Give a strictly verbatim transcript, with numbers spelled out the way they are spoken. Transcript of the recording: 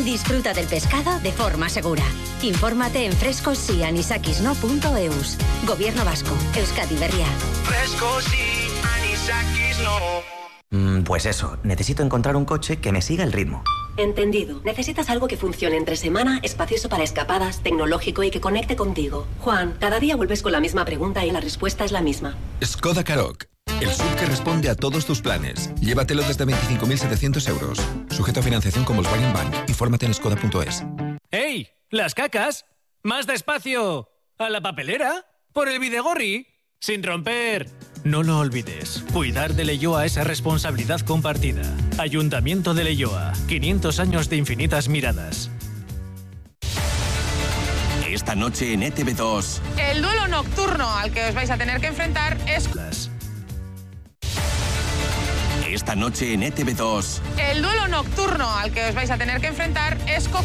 Disfruta del pescado de forma segura. Infórmate en frescosianisakisno punto eus. Gobierno Vasco, Euskadi Berria. Frescosianisakisno. Mm, pues eso, necesito encontrar un coche que me siga el ritmo. Entendido. Necesitas algo que funcione entre semana, espacioso para escapadas, tecnológico y que conecte contigo. Juan, cada día vuelves con la misma pregunta y la respuesta es la misma. Skoda Karoq. El S U V que responde a todos tus planes. Llévatelo desde veinticinco mil setecientos euros. Sujeto a financiación con Volkswagen Bank. Infórmate en skoda punto es. ¡Ey! ¡Las cacas! ¡Más despacio! ¿A la papelera? ¡Por el Videgorri! ¡Sin romper! No lo olvides. Cuidar de Leioa es responsabilidad compartida. Ayuntamiento de Leioa. quinientos años de infinitas miradas. Esta noche en E T V dos. El duelo nocturno al que os vais a tener que enfrentar es... Esta noche en E T V dos. El duelo nocturno al que os vais a tener que enfrentar es...